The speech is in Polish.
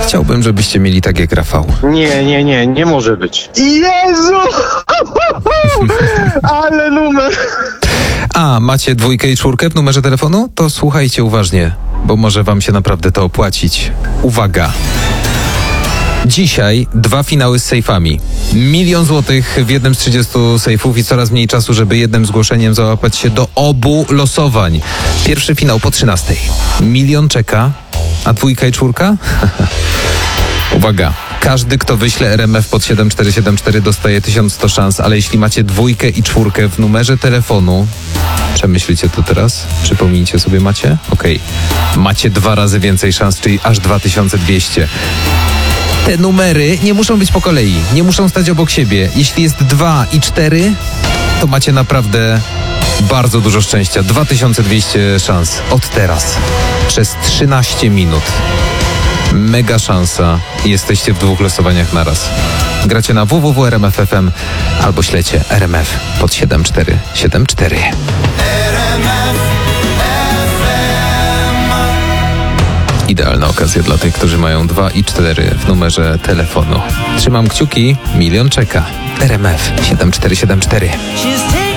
Chciałbym, żebyście mieli tak jak Rafał. Nie może być. Jezu! Ale numer! A, macie 2 i 4 w numerze telefonu? To słuchajcie uważnie, bo może wam się naprawdę to opłacić. Uwaga! Dzisiaj 2 finały z sejfami. 1 000 000 złotych w jednym z 30 sejfów i coraz mniej czasu, żeby jednym zgłoszeniem załapać się do obu losowań. Pierwszy finał po 13. 1 000 000 czeka, a 2 i 4? Uwaga! Każdy, kto wyśle RMF pod 7474 dostaje 1100 szans, ale jeśli macie 2 i 4 w numerze telefonu, przemyślcie to teraz, przypomnijcie sobie macie? Okej. Macie 2 razy więcej szans, czyli aż 2200. Te numery nie muszą być po kolei, nie muszą stać obok siebie. Jeśli jest 2 i 4, to macie naprawdę bardzo dużo szczęścia. 2200 szans od teraz. Przez 13 minut. Mega szansa i jesteście w 2 losowaniach naraz. Gracie na www.rmf.fm albo ślecie RMF pod 7474. Idealna okazja dla tych, którzy mają 2 i 4 w numerze telefonu. Trzymam kciuki, 1 000 000 czeka. RMF 7474.